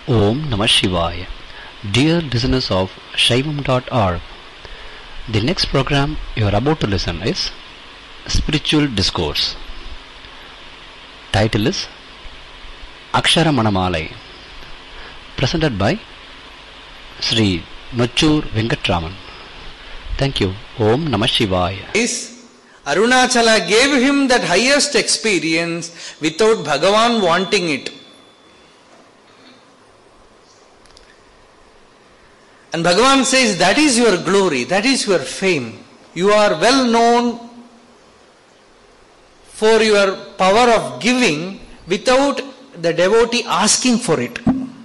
Om Namah Shivaya. Dear listeners of Shaivam.org, the next program you are about to listen is Spiritual Discourse. Title is Akshara Manamalai, presented by Sri Nochur Venkatraman. Thank you. Om Namah Shivaya. Arunachala gave him that highest experience without Bhagavan wanting it. And Bhagavan says, that is your glory, that is your fame. You are well known for your power of giving without the devotee asking for it.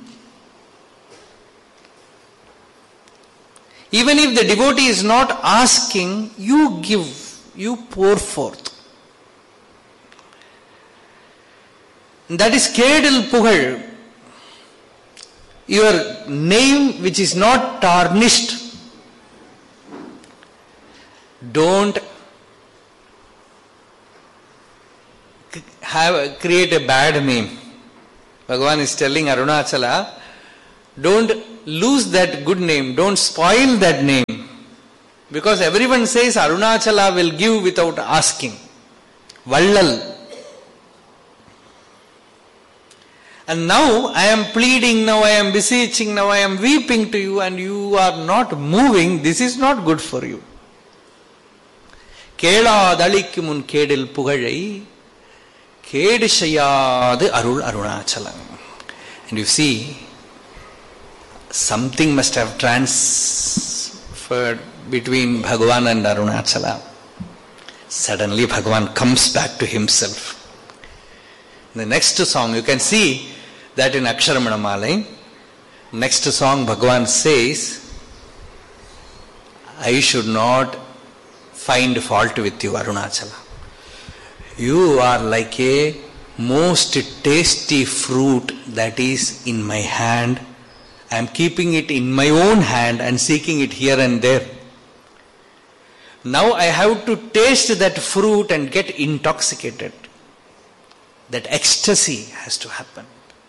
Even if the devotee is not asking, you give, you pour forth. And that is Kedil Pugal. Your name which is not tarnished. Don't create a bad name. Bhagavan is telling Arunachala, don't lose that good name, don't spoil that name. Because everyone says Arunachala will give without asking. Vallal. And now I am pleading, now I am beseeching, now I am weeping to you and you are not moving. This is not good for you. Kela dalikku mun kedil pugalai kedishayadu arul Arunachalam. And you see, something must have transferred between Bhagavan and Arunachala. Suddenly Bhagavan comes back to himself. In the next song, you can see that in Akshara Manamalai, next song Bhagavan says, I should not find fault with you, Arunachala. You are like a most tasty fruit that is in my hand. I am keeping it in my own hand and seeking it here and there. Now I have to taste that fruit and get intoxicated. That ecstasy has to happen.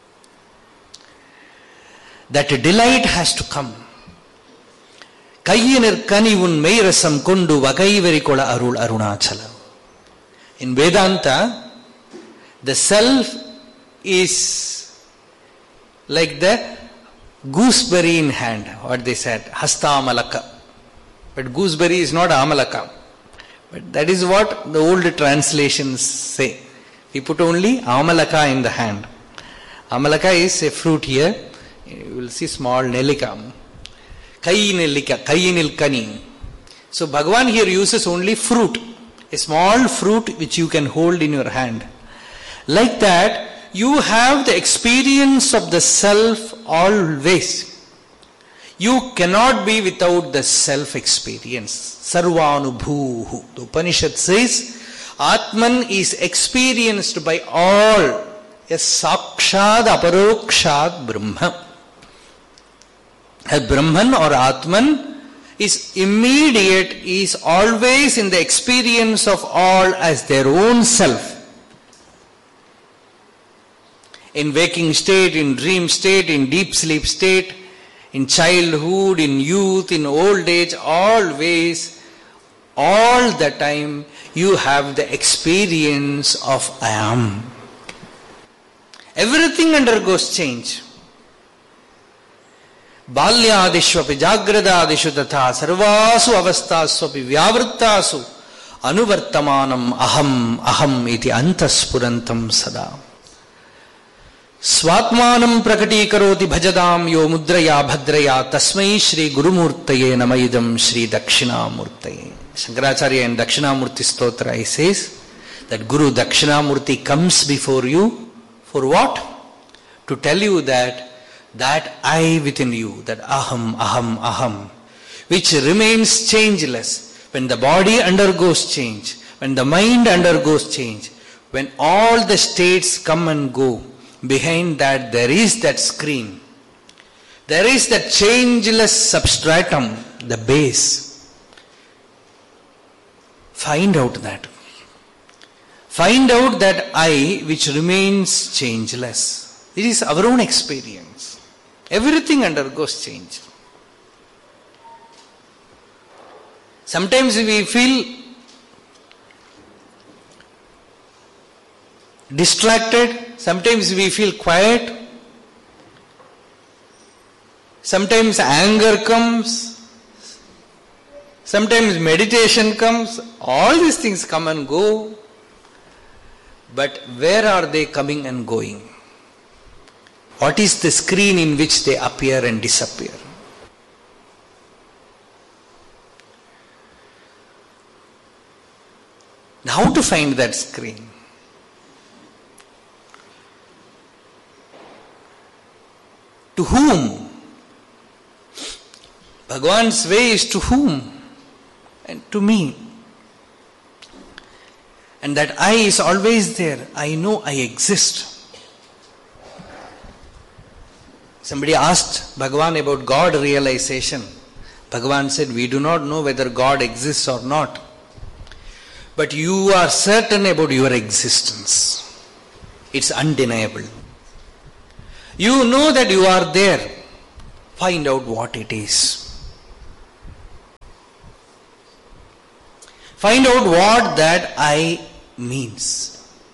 That delight has to come. Kayyinir kanivun meirasam kondu vakaiveri kola arul Arunachala. In Vedanta, the self is like the gooseberry in hand, what they said, hasta amalaka. But gooseberry is not amalaka. But that is what the old translations say. We put only amalaka in the hand. Amalaka is a fruit here. You will see small nelika. Kayyinilika, kayyinil kani. So Bhagavan here uses only fruit. A small fruit which you can hold in your hand. Like that, you have the experience of the self always. You cannot be without the self-experience. Sarvanubhuhu. The Upanishad says, Atman is experienced by all. Yes, Sakshad Aparokshad Brahma. Brahman or Atman is immediate, is always in the experience of all as their own self. In waking state, in dream state, in deep sleep state, in childhood, in youth, in old age, always, all the time, you have the experience of I am. Everything undergoes change. Balyadishvapi jagradadishu tatha sarvasu avastasvapi vyavrittasu anuvartamanam aham iti antaspurantam sada. Swatmanam prakatikaroti bhajadam yo mudraya bhadraya tasmai Shri Gurumurtaye namaidam Shri Dakshinamurtaye. Shankaracharya in Dakshinamurti Stotra he says that Guru Dakshinamurti comes before you for what? To tell you that I within you, that aham, which remains changeless. When the body undergoes change, when the mind undergoes change, when all the states come and go, behind that there is that screen. There is that changeless substratum, the base. Find out that. Find out that I which remains changeless. This is our own experience. Everything undergoes change. Sometimes we feel distracted, sometimes we feel quiet, sometimes anger comes, sometimes meditation comes, all these things come and go. But where are they coming and going? What is the screen in which they appear and disappear? Now, how to find that screen? To whom? Bhagavan's way is to whom? And to me. And that I is always there. I know I exist. Somebody asked Bhagavan about God realization. Bhagavan said, we do not know whether God exists or not. But you are certain about your existence. It's undeniable. You know that you are there. Find out what it is. Find out what that I means.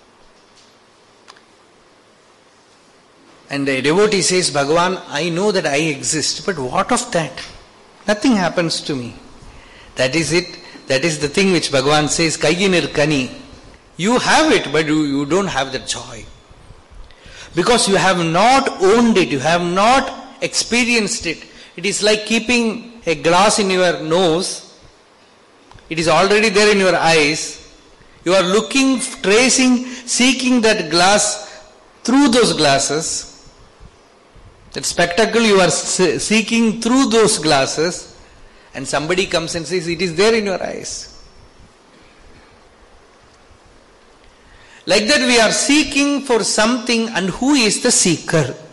And the devotee says, Bhagavan, I know that I exist, but what of that? Nothing happens to me. That is it. That is the thing which Bhagavan says, Kaiyinir Kani. You have it, but you don't have the joy. Because you have not owned it, you have not experienced it. It is like keeping a glass in your nose. It is already there in your eyes. You are looking, tracing, seeking that glass through those glasses. That spectacle you are seeking through those glasses, and somebody comes and says, it is there in your eyes. Like that we are seeking for something, and who is the seeker?